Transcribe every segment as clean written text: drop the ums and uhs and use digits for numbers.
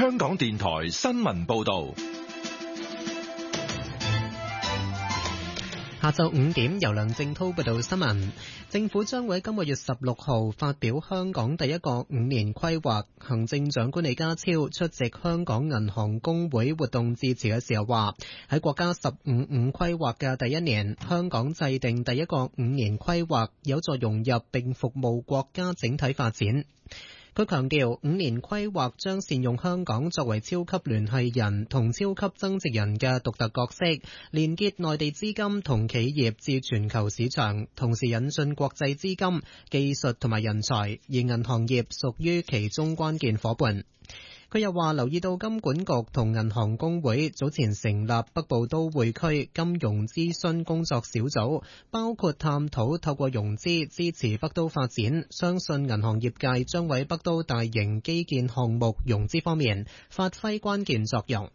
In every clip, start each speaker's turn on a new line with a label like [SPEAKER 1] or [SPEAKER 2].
[SPEAKER 1] 香港電台新聞報道。
[SPEAKER 2] 下晝5點，由梁正濤報道新聞。政府將會喺今個月16號發表香港第一個5年規劃。行政長官李家超出席香港銀行公會活動致辭嘅時候話，喺國家15五規劃嘅第一年，香港制定第一個5年規劃，有助融入並服務國家整體發展。佢強調，5年規劃將善用香港作為超級聯繫人同超級增值人嘅獨特角色，連結內地資金同企業至全球市場，同時引進國際資金、技術同埋人才，而銀行業屬於其中關鍵夥伴。佢又話留意到金管局同銀行公會早前成立北部都會區金融諮詢工作小組，包括探討透過融資支持北都發展，相信銀行業界將喺北都大型基建項目融資方面發揮關鍵作用。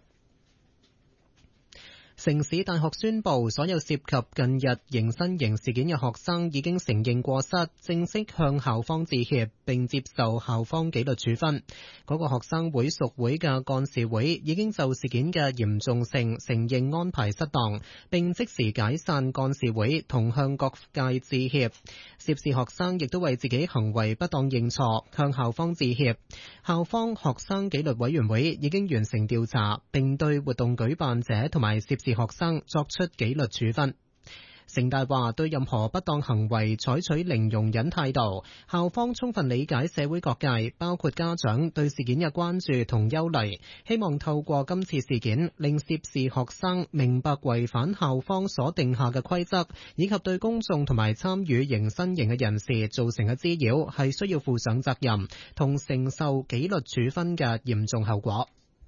[SPEAKER 2] 城市大學宣布，所有涉及近日迎新營事件嘅學生已經承認過失，正式向校方致歉，並接受校方紀律處分。嗰個學生會屬會嘅幹事會已經就事件嘅嚴重性承認安排失當，並即時解散幹事會同向各界致歉。涉事學生亦都為自己行為不當認錯，向校方致歉。校方學生紀律委員會已經完成調查，並對活動舉辦者同埋涉事學生作出紀律處分。城大話對任何不當行為採取零容忍態度，校方充分理解社會各界，包括家長對事件嘅關注同憂慮，希望透過今次事件令涉事學生明白違反校方所定下嘅規則，以及對公眾同埋參與迎新營嘅人士造成嘅滋擾係需要負上責任同承受紀律處分嘅嚴重後果。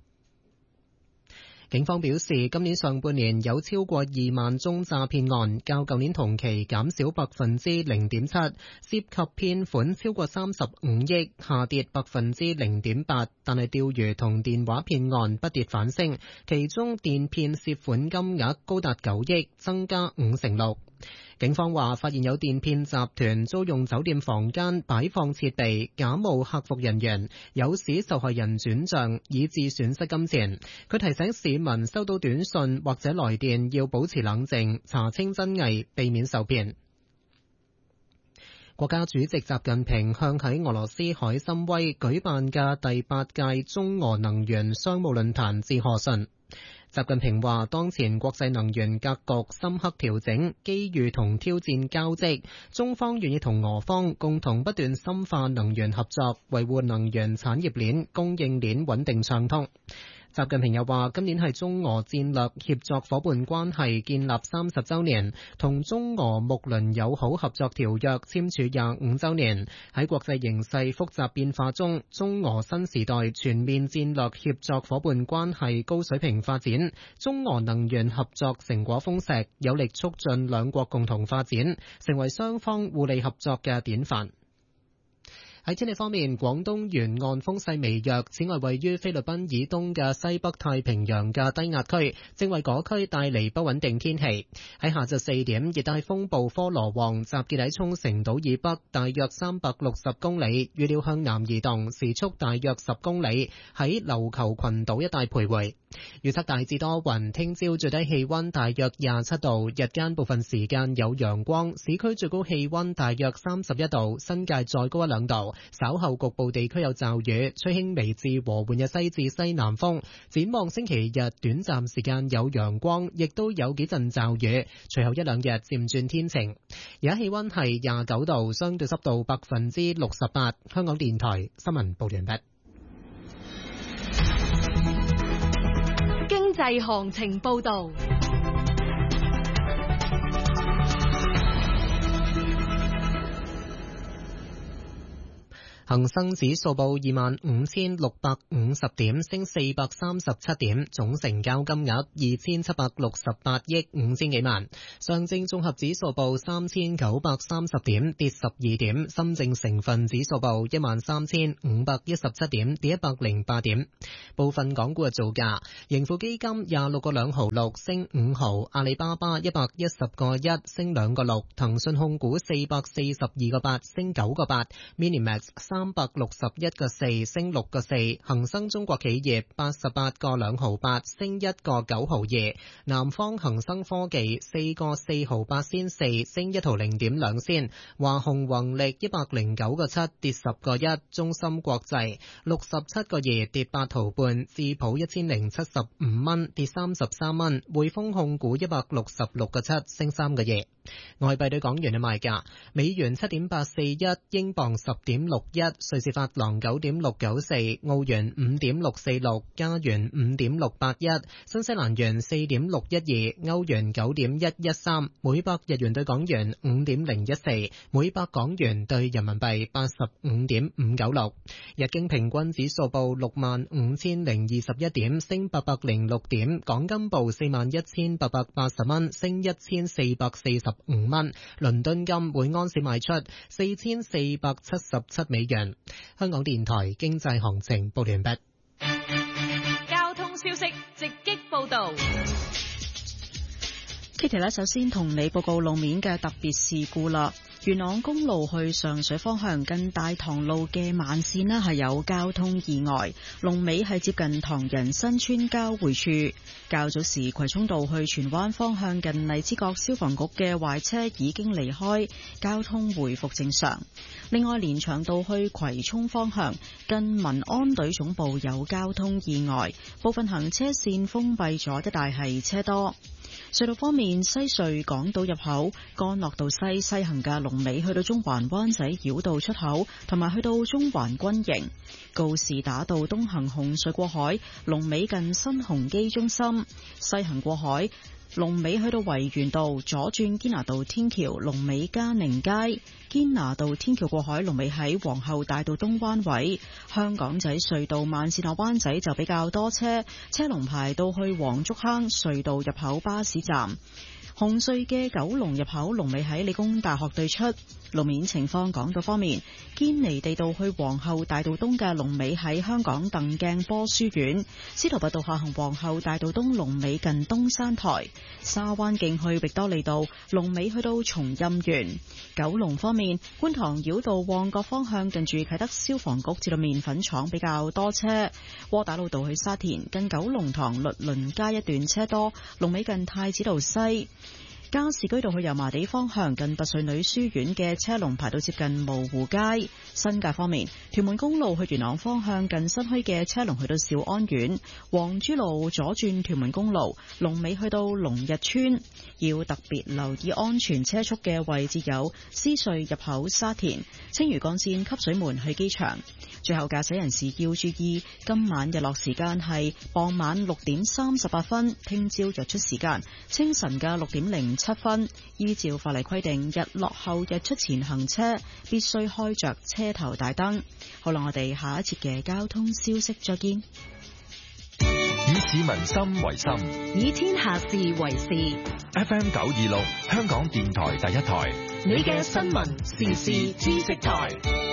[SPEAKER 2] 警方表示，今年上半年有超過2萬宗詐騙案，較舊年同期減少 0.7%， 涉及騙款超過35億，下跌 0.8%， 但係釣魚同電話騙案不跌反升，其中電騙涉款金額高達9億，增加56%。警方話發現有電騙集團租用酒店房間擺放設備，假冒客服人員，誘使受害人轉賬，以致損失金錢。佢提醒市民收到短信或者來電要保持冷靜，查清真偽，避免受騙。國家主席習近平向喺俄羅斯海參崴舉辦嘅第8屆中俄能源商務論壇致賀信。習近平話，當前國際能源格局深刻調整，機遇同挑戰交織，中方願意同俄方共同不斷深化能源合作，維護能源產業鏈、供應鏈穩定暢通。習近平又話，今年係中俄戰略協作伙伴關係建立30週年，同中俄睦鄰友好合作條約簽署25週年。喺國際形勢複雜變化中，中俄新時代全面戰略協作伙伴關係高水平發展，中俄能源合作成果豐碩，有力促進兩國共同發展，成為雙方互利合作嘅典範。喺天氣方面，廣東沿岸風勢微弱，此外位於菲律賓以東嘅西北太平洋嘅低壓區正為嗰區帶嚟不穩定天氣。喺下晝4點，熱帶風暴科羅旺集結喺沖繩島以北大約360公里，預料向南移動，時速大約10公里，喺琉球群島一帶徘徊。預測大致多雲，聽朝最低氣溫大約27度，日間部分時間有陽光，市區最高氣溫大約31度，新界再高1-2度。稍後局部地區有驟雨，吹輕微至和緩嘅西至西南風。展望星期日，短暫時間有陽光，亦都有幾陣驟雨，隨後1-2日漸轉天晴。而家氣溫係29度，相對濕度68%。香港電台新聞報完畢。
[SPEAKER 3] 經濟行情報道。
[SPEAKER 2] 恒生指數報25,650點，升437點，總成交金額2,768億5千幾萬。上證綜合指數報3,930點，跌12點。深證成分指數報13,517點，跌108點。部分港股嘅造價：盈富基金26個2毫6，升5毫；阿里巴巴110個1，升2個6；騰訊控股442個8，升9個8；Minimax 361個4，升6個4。恒生中國企業88個2毫8，升1個9毫2。南方恒生科技4個4毫8仙4，升1毫0.2仙。華虹宏力109個7，跌10個1。中芯國際67個2，跌8毫半。智普1075蚊，跌33蚊。匯豐控股166個7，升3個2。外幣對港元嘅賣價：美元7.841，英鎊10.61，瑞士法郎9.694，澳元5.646，加元5.681，新西蘭元4.612，歐元9.113，每百日元對港元5.014，每百港元對人民幣85.596。日經平均指數報65,021點，升806點。港金報41,880蚊，升1,445蚊。倫敦金每安士賣出4,477美元。香港電台經濟行情報完畢。
[SPEAKER 3] 交通消息直擊報道。
[SPEAKER 4] Kitty 呢，首先同你報告路面嘅特別事故啦。元朗公路去上水方向近大棠路嘅慢線呢，係有交通意外，龍尾係接近唐人新村交匯處。較早時葵涌道去荃灣方向近荔枝角消防局嘅壞車已經離開，交通回復正常。另外連翔道去葵涌方向近民安隊總部有交通意外，部分行車線封閉咗，一帶係車多。隧道方面，西隧港島入口干諾道西行嘅龍尾去到中環灣仔繞道出口，同埋去到中環軍營。告士打道東行紅隧過海，龍尾近新鴻基中心；西行過海，龍尾去到維園道，左轉堅拿道天橋，龍尾嘉寧街。堅拿道天橋過海，龍尾喺皇后大道東灣位。香港仔隧道慢線落灣仔就比較多車，車龍排到去黃竹坑隧道入口巴士站。紅隧嘅九龍入口龍尾喺理工大學對出。路面情況，港島方面，堅尼地道去皇后大道東嘅龍尾喺香港鄧鏡波書院。司徒拔道下行皇后大道東龍尾近東山台。沙灣徑去域多利道龍尾去到松蔭園。九龍方面，觀塘繞道旺角方向近住啟德消防局至到麵粉廠比較多車。窩打老道去沙田近九龍塘律倫街一段車多，龍尾近太子道西。加士居道去油麻地方向近拔萃女書院嘅車龍排到接近蕪湖街。新界方面，屯門公路去元朗方向近新墟嘅車龍去到兆安苑。黃珠路左轉屯門公路龍尾去到龍日村。要特別留意安全車速嘅位置有獅隧入口沙田、青嶼幹線汲水門去機場。最後駕駛人士要注意，今晚日落時間係傍晚6點38分，聽朝日出時間清晨嘅6點07分。依照法例規定，日落後日出前行車必須開着車頭大燈。好啦，我哋下一節嘅交通消息再見。
[SPEAKER 1] 以市民心為心，
[SPEAKER 3] 以天下事為事。
[SPEAKER 1] FM 926，香港電台第一台，
[SPEAKER 3] 你嘅新聞時事知識台。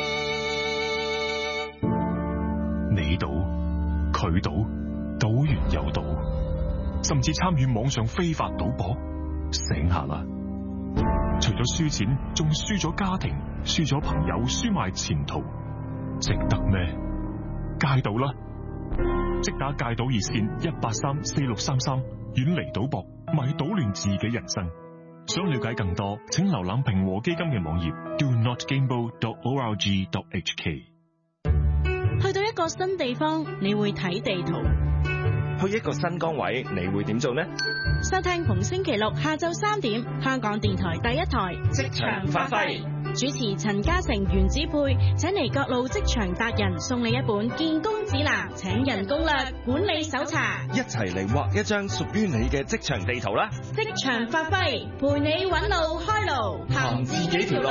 [SPEAKER 5] 你賭，佢賭，賭完又賭，甚至參與網上非法賭博，醒下啦！除咗輸錢，仲輸咗家庭，輸咗朋友，輸埋前途，值得咩？戒賭啦！即打戒賭熱線1834633，遠離賭博，咪搗亂自己人生。想了解更多，請瀏覽平和基金嘅網頁 donotgamble.org.hk。
[SPEAKER 6] 去到一個新地方，你會睇地圖；
[SPEAKER 7] 去一個新崗位，你會點做呢？
[SPEAKER 6] 收聽逢星期六下晝3點，香港電台第一台
[SPEAKER 7] 職場發揮，
[SPEAKER 6] 主持陳嘉誠、袁子佩，請嚟各路職場達人，送你一本見工指南、請人攻略、管理手冊，
[SPEAKER 7] 一齊嚟畫一張屬於你嘅職場地圖啦！
[SPEAKER 6] 職場發揮，陪你揾路開路，
[SPEAKER 7] 行自己條路。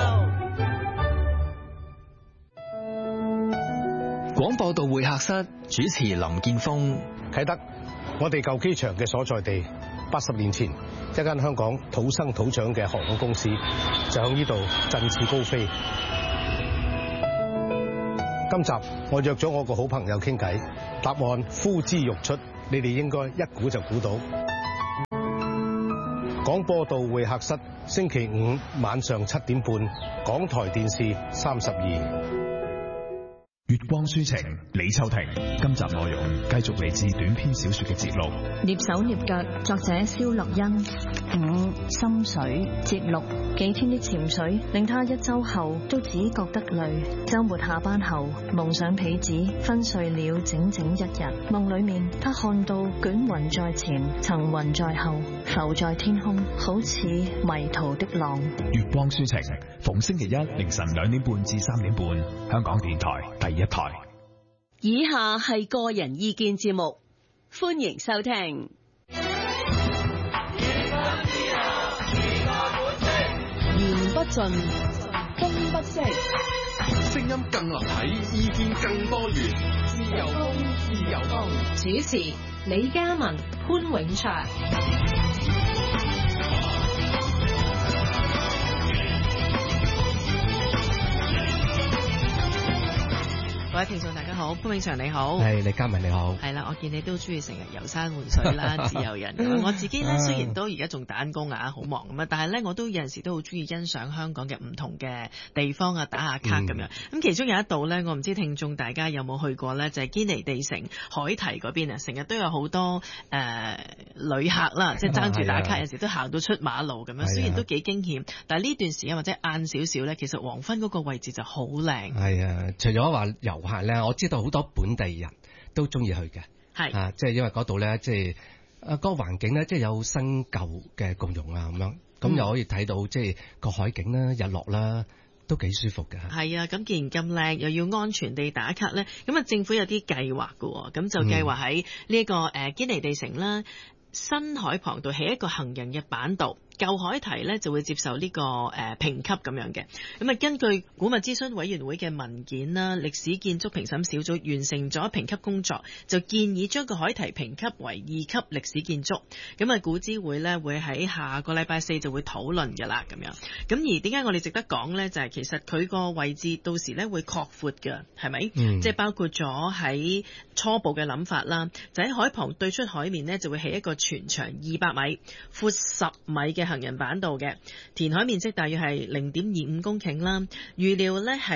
[SPEAKER 8] 廣播道會客室主持林建峰。
[SPEAKER 9] 啟德，我哋舊機場嘅所在地，80年前一間香港土生土長嘅航空公司就喺呢度振翅高飛。今集我約咗我個好朋友傾偈，答案呼之欲出，你哋應該一估就估到。廣播道會客室，星期五晚上7點半，港台電視32。
[SPEAKER 10] 月光書情，李秋婷。今集內容繼續嚟自短篇小說嘅節錄。
[SPEAKER 11] 躡手躡腳，作者蕭樂欣。心水節錄，幾天的潛水令他一周後都只覺得累。周末下班後，蒙上被子，昏睡了整整一日。夢裏面，他看到捲雲在前，層雲在後，浮在天空，好似迷途的浪。
[SPEAKER 10] 月光書情，逢星期一凌晨2點半至3點半，香港電台第一台。
[SPEAKER 12] 以下係個人意見節目，歡迎收聽。言不盡，風不息，
[SPEAKER 13] 聲音更立體，意見更多元。自由風，自由風。
[SPEAKER 3] 主持李嘉文、潘永祥。
[SPEAKER 14] 各位聽眾大家好，潘永祥你好，
[SPEAKER 15] 係李嘉文你好，
[SPEAKER 14] 係啦，我見你都中意成日遊山玩水啦，自由人。我自己咧雖然都而家仲打緊工啊，好忙咁啊，但係咧我都有陣時都好中意欣賞香港嘅唔同嘅地方啊，打下卡咁樣。咁其中有一度咧，我唔知聽眾大家有冇去過咧，就係堅尼地城海堤嗰邊啊，成日都有好多旅客啦，即係爭住打卡，有時都行到出馬路咁樣。雖然都幾驚險，但係呢段時間或者晏少少咧，其實黃昏嗰個位置就好靚。
[SPEAKER 15] 係啊，除咗話遊客咧，我知道好多本地人都中意去嘅，係啊，即係因為嗰度咧，即係個環境咧，即係有新舊嘅共融啊，咁樣，咁又可以睇到即係個海景啦、日落啦，都幾舒服嘅。
[SPEAKER 14] 係啊，咁既然咁靚，又要安全地打卡咧，咁啊政府有啲計劃嘅，咁就計劃喺呢個堅尼地城啦、新海旁度起一個行人嘅板道。舊海堤咧就會接受呢個評級咁樣嘅，咁啊根據古物諮詢委員會嘅文件啦，歷史建築評審小組完成咗評級工作，就建議將個海堤評級為2級歷史建築。咁啊古諮會咧會喺下個禮拜4就會討論㗎啦，咁樣。咁而點解我哋值得講咧？就係其實佢個位置到時咧會擴闊㗎，係咪？即係包括咗喺初步嘅諗法啦，就喺海旁對出海面呢，就會起一個全長200米、闊10米嘅行人板道嘅，填海面積大約係0.25公頃啦。預料咧喺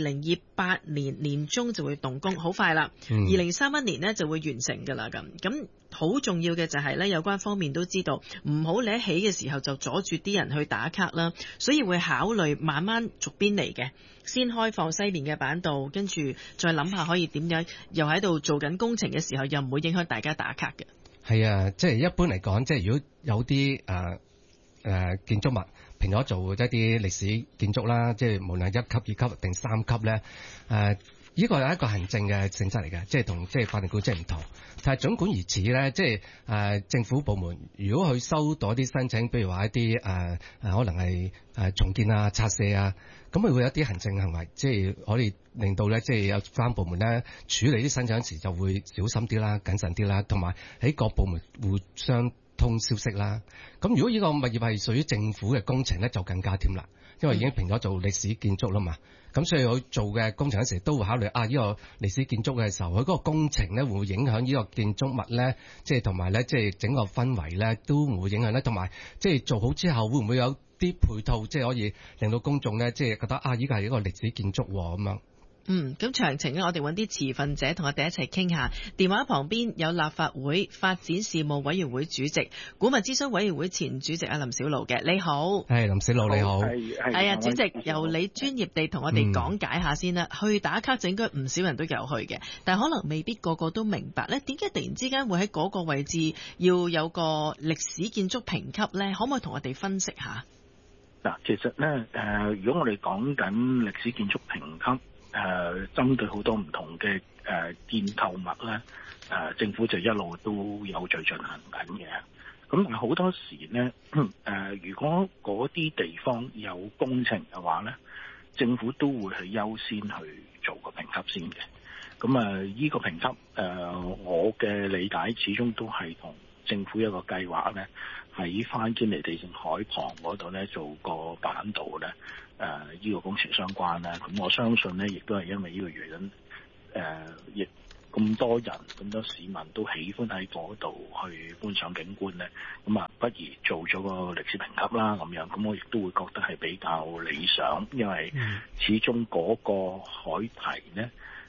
[SPEAKER 14] 2028年年中就會動工，好快啦。2031年呢就會完成噶啦。咁好重要嘅就係咧，有關方面都知道唔好你起嘅時候就阻住啲人去打卡啦，所以會考慮慢慢逐邊嚟嘅，先開放西面嘅板道，跟住再諗下可以點樣，又喺度做緊工程嘅時候又唔會影響大家打卡嘅。
[SPEAKER 15] 係啊，即係一般嚟講，即係如果有啲建築物評咗做一啲歷史建築啦，即係無論1級、2級定3級咧，呢個係一個行政嘅性質嚟嘅，即係同即係法定古蹟唔同。但係總管如此咧，即係政府部門如果佢收到一啲申請，譬如話一啲可能係重建啊、拆卸啊，咁佢會有一啲行政行為，即係可以令到咧，即係有關部門咧處理啲申請時就會小心啲啦、謹慎啲啦，同埋喺各部門互相通消息啦。咁如果呢個物業係屬於政府嘅工程咧，就更加添啦，因為已經評咗做歷史建築啦嘛。咁所以佢做嘅工程嗰時都會考慮呢個歷史建築嘅時候，佢嗰個工程咧會唔會影響呢個建築物咧？即係同埋咧，即係整個氛圍咧都唔會影響咧。同埋即係做好之後，會唔會有啲配套，即係可以令到公眾咧，即係覺得呢個係一個歷史建築咁樣。
[SPEAKER 14] 咁詳情咧，我哋揾啲持份者同我哋一齊傾下。電話旁邊有立法會發展事務委員會主席、古物諮詢委員會前主席阿林筱魯嘅，你好。
[SPEAKER 15] 係林筱魯你好。
[SPEAKER 14] 係啊，主席，由你專業地同我哋講解下先啦。去打卡就應該唔少人都有去嘅，但係可能未必個個都明白咧，點解突然之間會喺嗰個位置要有個歷史建築評級咧？可唔可以同我哋分析下？
[SPEAKER 16] 嗱，其實咧如果我哋講緊歷史建築評級。針對好多唔同嘅建構物咧，政府就一路都有在進行緊嘅。咁但係好多時咧，如果嗰啲地方有工程嘅話咧，政府都會係優先去做個評級先嘅。咁依個評級我嘅理解始終都係同政府一個計劃咧，喺翻堅尼地城海旁嗰度咧做個板道咧。呢個工程相關啦，咁我相信咧，亦都係因為呢個原因，亦咁多人、咁多市民都喜歡喺嗰度去觀賞景觀咧，咁不如做咗個歷史評級啦，咁樣，咁我亦都會覺得係比較理想，因為始終嗰個海堤咧，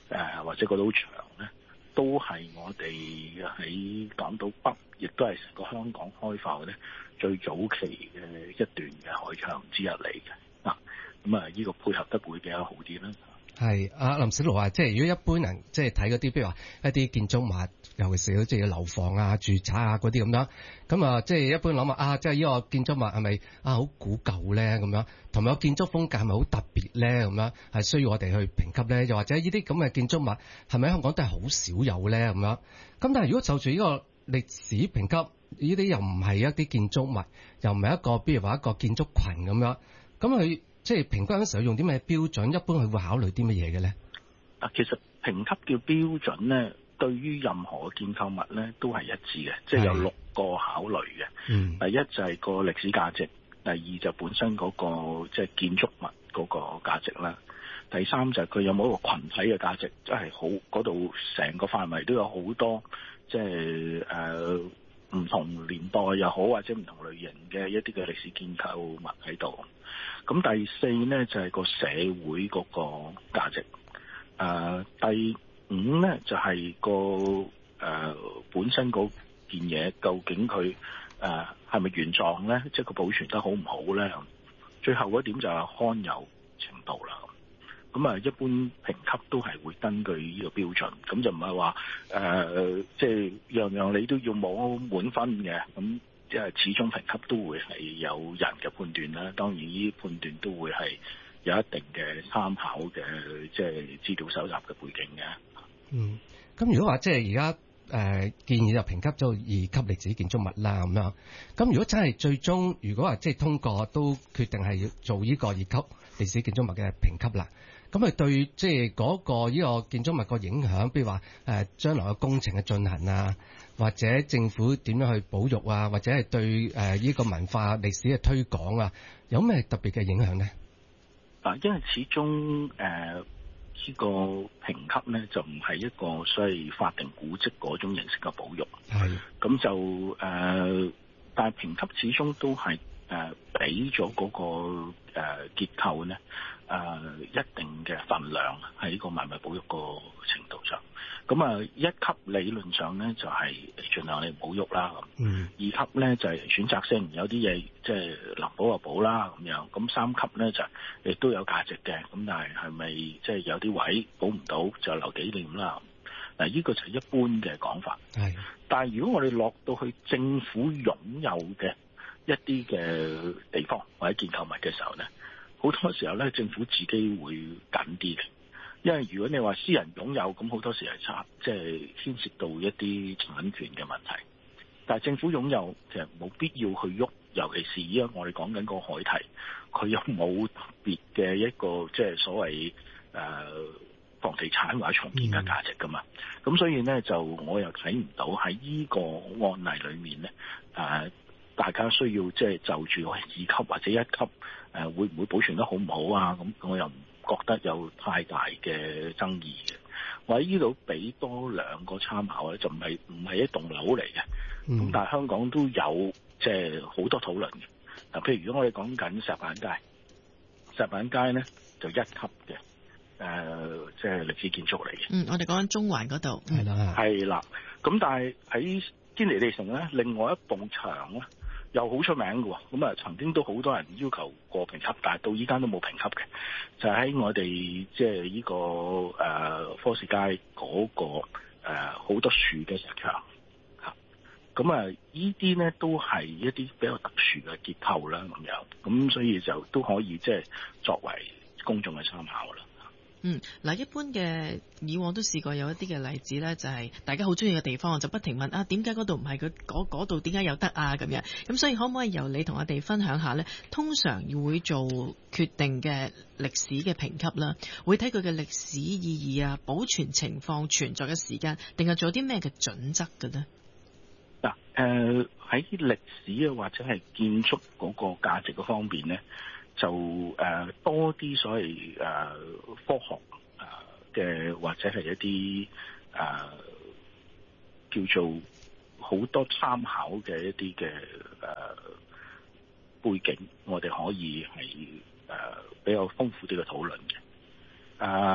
[SPEAKER 16] 或者嗰堵牆咧，都係我哋喺港島北，亦都係成個香港開埠咧最早期嘅一段嘅海牆之一嚟嘅。咁啊，呢個配合得會比較好啲啦。
[SPEAKER 15] 係阿林筱魯話，即係如果一般人即係睇嗰啲，譬如話一啲建築物，尤其是即係樓房啊、住宅啊嗰啲咁樣，咁啊，即係一般諗啊，即係呢個建築物係咪好古舊咧？咁樣，同埋個建築風格係咪好特別咧？咁樣係需要我哋去評級咧？又或者呢啲咁嘅建築物係咪喺香港都係好少有咧？咁樣，咁但係如果就住呢個歷史評級，呢啲又唔係一啲建築物，又唔係一個，譬如話一個建築群咁樣，咁佢即係評級嗰陣時候用啲咩標準？一般佢會考慮啲乜嘢嘅咧？
[SPEAKER 16] 其實評級嘅標準咧，對於任何建構物咧都係一致嘅，即係有6個考慮嘅。第一就係個歷史價值，第二就本身嗰個即係建築物嗰個價值啦。第三就係佢有冇一個群體嘅價值，即係好嗰度成個範圍都有好多即係唔同年代又好，或者唔同類型嘅一啲嘅歷史建構物喺度。咁第四呢，就係個社會嗰個價值。第五呢，就係個本身嗰件嘢究竟佢係咪原狀呢？即係佢保存得好唔好呢？最後嗰點就係罕有程度啦。咁啊，一般評級都係會根據呢個標準，咁就唔係話即係樣樣你都要冇滿分嘅。咁即係始終評級都會係有人嘅判斷啦。當然呢啲判斷都會係有一定嘅參考嘅，即係資料搜集嘅背景嘅。
[SPEAKER 15] 咁如果話即係而家建議就評級做2級歷史建築物啦咁樣。咁如果真係最終如果話即係通過都決定係要做呢個2級歷史建築物嘅評級啦，咁佢對即係嗰個呢個建築物個影響，譬如話將來嘅工程嘅進行啊，或者政府點樣去保育啊，或者係對呢個文化歷史嘅推廣啊，有咩特別嘅影響呢？
[SPEAKER 16] 因為始終呢個評級咧就唔係一個所謂法定古蹟嗰種形式嘅保育，咁就但係評級始終都係俾咗嗰個結構咧一定嘅分量喺呢個文物保育個程度上。咁啊1級理論上咧就係盡量你保育啦，咁2級咧就係選擇性，有啲嘢即係能保就保啦咁樣。咁3級咧就亦都有價值嘅，咁但係咪即係有啲位保唔到就留紀念啦？嗱，呢個就係一般嘅講法。但係如果我哋落到去政府擁有嘅一啲嘅地方或者建構物嘅時候咧，好多時候咧政府自己會緊啲嘅。因為如果你話私人擁有，咁好多時係即係牽涉到一啲產權嘅問題。但係政府擁有其實冇必要去喐，尤其是依家我哋講緊個海堤，佢有冇特別嘅一個即係所謂房地產或者重建嘅價值㗎嘛？咁所以呢，就我又睇唔到喺呢個案例裏面呢，大家需要即係就住2級或者1級會唔會保存得好唔好啊？咁我又唔覺得有太大嘅爭議嘅。我喺呢度俾多2個參考咧，就唔係一棟樓嚟嘅。咁但係香港都有即係好多討論嘅。嗱，譬如如果我哋講緊石板街，石板街咧就1級嘅，即係歷史建築嚟嘅。
[SPEAKER 14] 我哋講緊中環嗰度。
[SPEAKER 16] 係啦。咁但係喺堅尼地城咧，另外一埲牆咧，又好出名嘅喎，咁啊曾經都好多人要求過評級，但係到依家都冇評級嘅，就喺、是、我哋即係呢個科士街嗰、那個好多樹嘅石牆嚇，咁啊呢啲咧都係一啲比較特殊嘅結構啦咁樣，咁所以就都可以即係作為公眾嘅參考啦。
[SPEAKER 14] 一般嘅以往都試過有一啲嘅例子咧，就係大家好中意嘅地方，就不停問點解嗰度唔係佢嗰度點解有得啊咁樣。咁所以可唔可以由你同我哋分享下咧？通常會做決定嘅歷史嘅評級啦，會睇佢嘅歷史意義啊、保存情況、存在嘅時間，定係做啲咩嘅準則嘅咧？
[SPEAKER 16] 嗱，喺歷史啊或者係建築嗰個價值嘅方面咧，就多啲所謂科學嘅或者係一啲叫做好多參考嘅一啲嘅背景，我哋可以係比較豐富啲嘅討論嘅。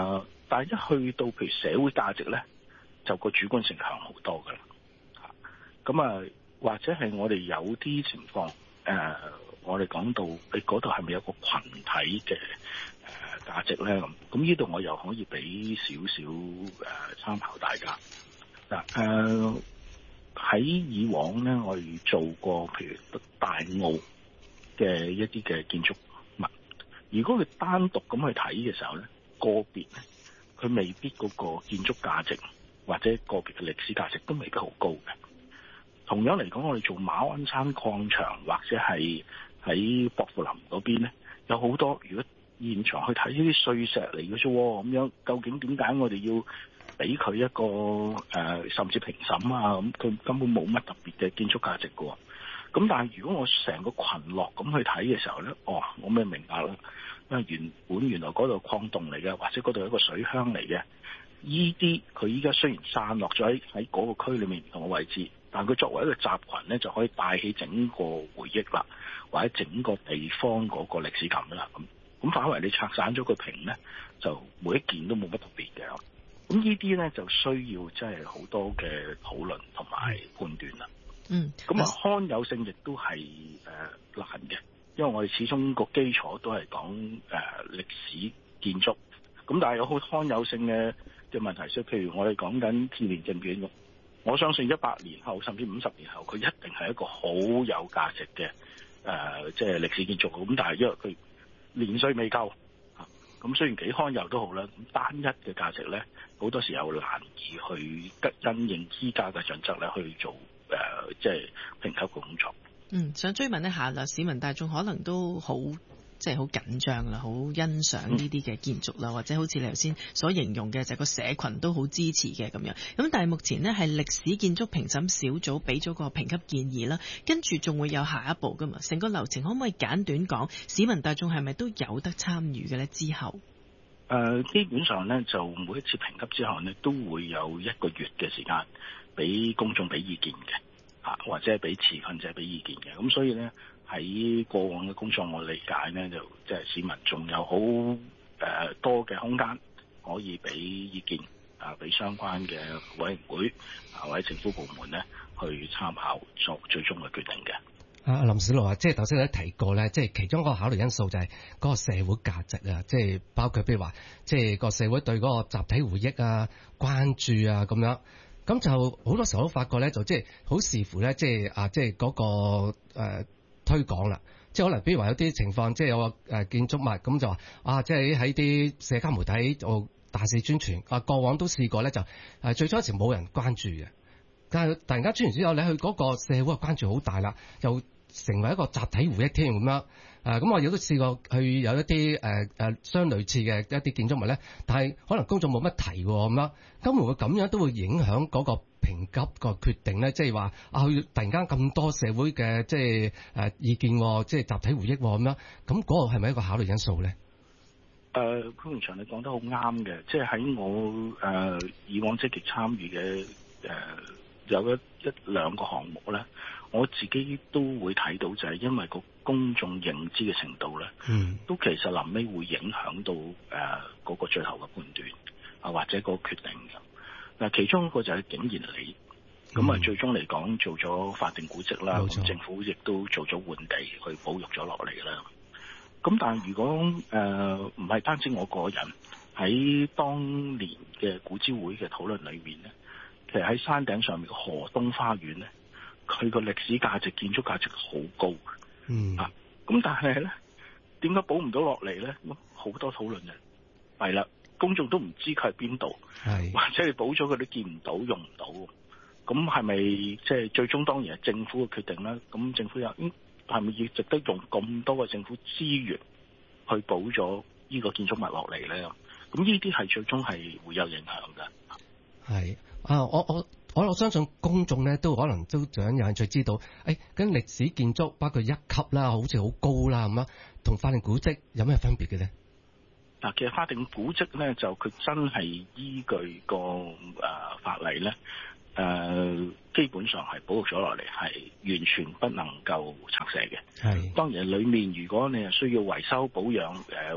[SPEAKER 16] 但係一去到譬如社會價值咧，就個主觀性強好多㗎啦。咁啊，或者係我哋有啲情況，我哋講到你嗰度係咪有個群體嘅價值咧？咁呢度我又可以俾少少參考大家嗱。喺以往咧，我哋做過譬如大澳嘅一啲嘅建築物，如果佢單獨咁去睇嘅時候咧，個別咧佢未必嗰個建築價值或者個別嘅歷史價值都未必好高嘅。同樣嚟講，我哋做馬鞍山礦場或者係喺薄扶林嗰邊咧，有好多如果現場去睇呢啲碎石嚟嘅啫，咁樣究竟點解我哋要俾佢一個甚至評審啊？咁佢根本冇乜特別嘅建築價值嘅。咁但係如果我成個群落咁去睇嘅時候咧，我咪明白啦。因為原來嗰度礦洞嚟嘅，或者嗰度係一個水鄉嚟嘅，依啲佢依家雖然散落咗喺嗰個區裏面唔同嘅位置，但佢作為一個集群咧，就可以帶起整個回憶啦，或者整個地方嗰個歷史感啦。咁反為你拆散咗個屏咧，就每一件都冇乜特別嘅。咁呢啲咧就需要真係好多嘅討論同埋判斷啦。咁啊，罕有性亦都係難嘅，因為我哋始終個基礎都係講歷史建築。咁但係有好罕有性嘅問題，所以譬如我哋講緊天然證券，我相信100年後甚至50年後，佢一定係一個好有價值嘅即係歷史建築。咁但係因為佢年歲未夠，咁雖然幾罕有都好啦，咁單一嘅價值咧，好多時候難以去因應依家嘅準則咧去做即係評級嘅工作。
[SPEAKER 14] 想追問一下啦，市民大眾可能都好即係好緊張啦，好欣賞呢啲嘅建築啦，或者好似你頭先所形容嘅就係個社群都好支持嘅咁樣。咁但係目前呢，係歷史建築評審小組俾咗個評級建議啦，跟住仲會有下一步噶嘛？成個流程可唔可以簡短講？市民大眾係咪都有得參與嘅呢？之後
[SPEAKER 16] 基本上呢，就每一次評級之後呢，都會有1個月嘅時間俾公眾俾意見嘅，或者係俾持份者俾意見嘅。咁所以呢，喺過往嘅工作，我理解呢，就即係市民仲有好多嘅空間可以俾意見俾相關嘅委員會或者政府部門呢去參考作最終嘅決定嘅。
[SPEAKER 15] 林筱魯啊，即係頭先你都提過咧，即係其中一個考慮因素就係嗰個社會價值啊，即係包括譬如話，即係個社會對嗰個集體回憶啊、關注啊咁樣，咁就好多時候都發覺咧，就即係好視乎咧，即係嗰個推廣啦，即係可能比如話有啲情況，即係有個建築物咁就話即係喺啲社交媒體度大肆宣傳，過往都試過咧，就最初時冇人關注嘅。但係突然間出完之後，你去嗰個社會嘅關注好大啦，又成為一個集體回憶添咁樣。咁我亦都試過去有一啲相類似嘅一啲建築物咧，但係可能公眾冇乜提咁樣。咁會唔會咁樣都會影響嗰個評級個決定咧？即係話佢突然間咁多社會嘅即係意見，即係集體回憶咁樣。咁嗰個係咪一個考慮因素咧？
[SPEAKER 16] 潘永祥你講得好啱嘅，即係喺我以往積極參與嘅有一兩個項目咧，我自己都會睇到，就係因為個公眾認知嘅程度咧，都其實臨尾會影響到嗰個最後嘅判斷或者個決定嘅。嗱，其中一個就係景賢里，咁最終嚟講做咗法定古蹟啦，咁政府亦都做咗換地去保育咗落嚟啦。咁但係如果唔係單止我個人喺當年嘅古諮會嘅討論裏面咧，其實喺山頂上面嘅河東花園咧，佢個歷史價值、建築價值好高。咁但係咧，點解保唔到落嚟咧？好多討論嘅，係啦，公眾都唔知佢喺邊度，或者你保咗佢都見唔到、用唔到。咁係咪即係最終當然係政府嘅決定啦？咁政府又係咪要值得用咁多嘅政府資源去保咗呢個建築物落嚟咧？咁呢啲係最終係會有影響嘅。
[SPEAKER 15] 係我相信公眾咧都可能都想有興趣知道，跟歷史建築包括1級啦，好似好高啦咁樣，同法定古蹟有咩分別嘅咧？
[SPEAKER 16] 嗱，其實法定古蹟咧就佢真係依據個法例咧，基本上係保育咗落嚟，係完全不能夠拆卸嘅。係當然裡面如果你係需要維修保養，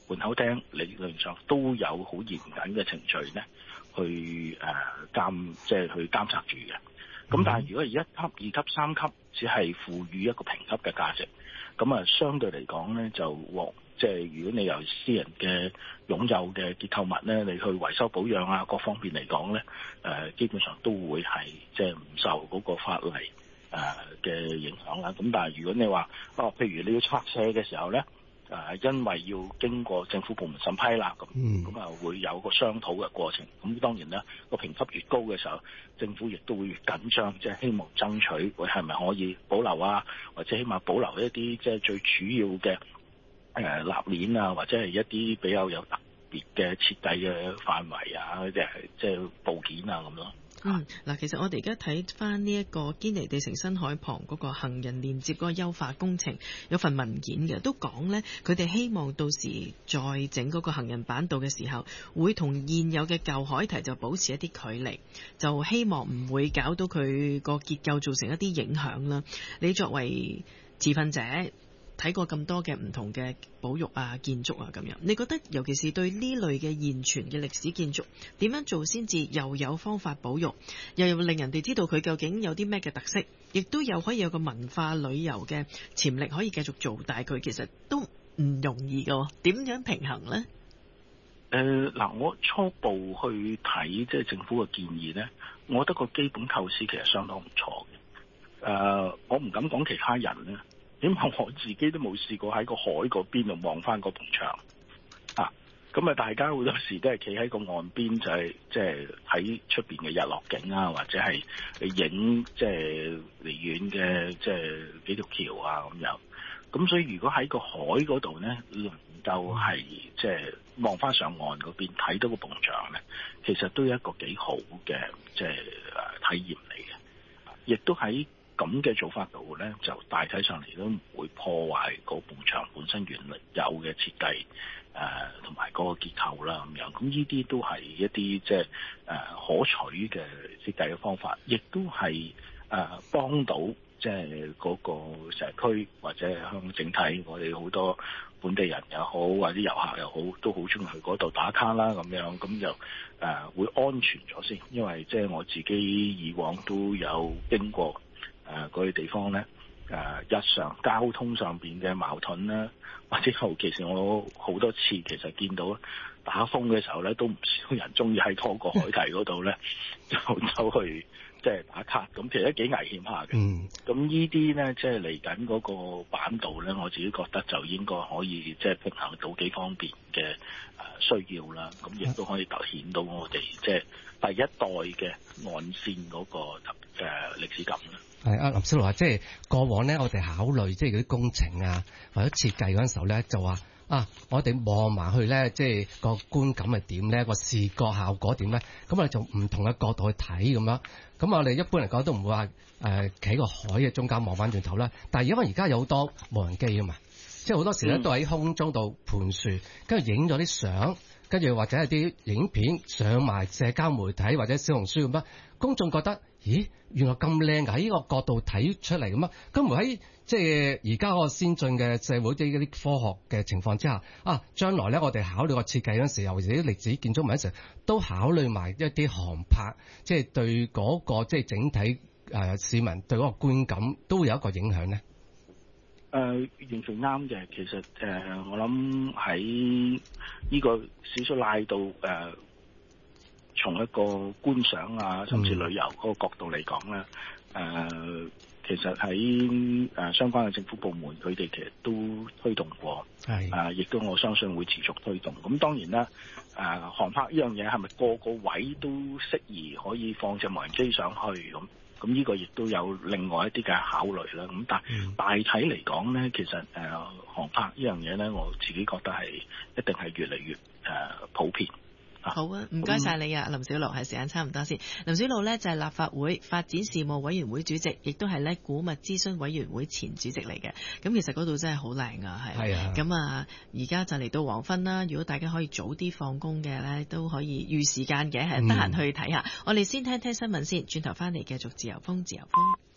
[SPEAKER 16] 換口廳理論上都有好嚴謹嘅程序咧，去去監察住嘅。咁但係如果係1級、2級、3級，只係賦予一個評級嘅價值，咁啊相對嚟講咧就如果你由私人嘅擁有嘅結構物咧，你去維修保養啊各方面嚟講咧，基本上都會係唔受嗰個法例嘅影響啦。咁但係如果你話譬如你要拆卸嘅時候咧，因為要經過政府部門審批啦，咁會有個商討嘅過程。咁當然啦，個評級越高嘅時候，政府亦都會越緊張，希望爭取佢係咪可以保留啊，或者起碼保留一啲最主要嘅立鏈啊，或者係一啲比較有特別嘅設計嘅範圍啊，即係部件啊咁咯。
[SPEAKER 14] 嗱，其實我哋而家睇翻呢一個堅尼地城新海旁嗰個行人連接嗰個優化工程，有份文件嘅都講呢，佢哋希望到時再整嗰個行人板道嘅時候，會同現有嘅舊海堤就保持一啲距離，就希望唔會搞到佢個結構造成一啲影響啦。你作為持份者，睇過咁多嘅唔同嘅保育啊、建築啊咁樣，你覺得尤其是對呢類嘅現存嘅歷史建築，點樣做先至又有方法保育，又令人哋知道佢究竟有啲咩嘅特色，亦都有可以有個文化旅遊嘅潛力可以繼續做，但係佢其實都唔容易㗎，點樣平衡呢？
[SPEAKER 16] 我初步去睇政府嘅建議呢，我覺得個基本構思其實相當唔錯嘅。我唔敢講其他人呢，因為我自己都冇試過喺個海嗰邊度望翻嗰埲牆咁大家好多時都係企喺個岸邊，就係即係喺出邊嘅日落景啊，或者係你影離遠嘅幾條橋啊咁樣。咁所以如果喺個海嗰度呢，能夠係望翻上岸嗰邊睇到個埲牆呢，其實都有一個幾好嘅體驗嚟嘅，亦都喺咁嘅做法度咧，就大體上嚟都唔會破壞嗰埲牆本身原來有嘅設計，同埋嗰個結構啦咁樣。咁呢啲都係一啲可取嘅設計嘅方法，亦都係幫到嗰個社區或者香港整體，我哋好多本地人又好或者遊客又好，都好中意去嗰度打卡啦咁樣。咁就會安全咗先，因為我自己以往都有經過嗰啲地方咧，日常交通上邊嘅矛盾啦，或者尤其是我好多次其實見到打風嘅時候咧，都唔少人中意喺嗰個海堤嗰度咧，就走去打卡，咁其實幾危險下嘅。咁呢啲咧，嚟緊嗰個板道咧，我自己覺得就應該可以平衡到幾方面嘅需要啦。咁亦都可以凸顯到我哋第一代嘅岸線嗰個歷史感啦。
[SPEAKER 15] 係啊，林筱魯話，過往咧，我哋考慮嗰啲工程啊，或者設計嗰陣時候咧，就話我哋望埋去咧，個觀感係點咧，個視覺效果點咧，咁我哋就唔同嘅角度去睇咁樣。咁我哋一般嚟講都唔會話企個海嘅中間望翻轉頭啦。但係因為而家有好多無人機啊嘛，好多時咧都喺空中度盤旋，跟住影咗啲相，跟住或者係啲影片上埋社交媒體或者小紅書咁樣，公眾覺得咦，原來咁靚㗎，喺呢個角度睇出嚟咁啊！咁唔喺而家個先進嘅社會啲科學嘅情況之下將來咧我哋考慮個設計嗰陣時，尤其是啲歷史建築物嗰陣時，都考慮埋一啲航拍，對嗰個整體市民對嗰個觀感都會有一個影響咧。
[SPEAKER 16] 完全啱嘅。其實我諗喺呢個少少拉到從一個觀賞啊，甚至旅遊嗰個角度嚟講咧，其實喺相關嘅政府部門，佢哋其實都推動過，亦都我相信會持續推動。咁當然啦，航拍呢樣嘢係咪個個位都適宜可以放隻無人機上去咁呢個亦都有另外一啲嘅考慮啦。咁但係大體嚟講咧，其實航拍呢樣嘢咧，我自己覺得係一定係越嚟越普遍。
[SPEAKER 14] 好啊，唔該晒你啊，林筱魯，係時間差唔多先。林筱魯呢就係立法會發展事務委員會主席，亦都係呢古物諮詢委員會前主席嚟嘅。咁其實嗰度真係好靚啊，係啊。咁而家就嚟到黃昏啦，如果大家可以早啲放工嘅呢，都可以預時間嘅，係得閒去睇下。我哋先聽聽新聞先，轉頭翻嚟繼續自由風。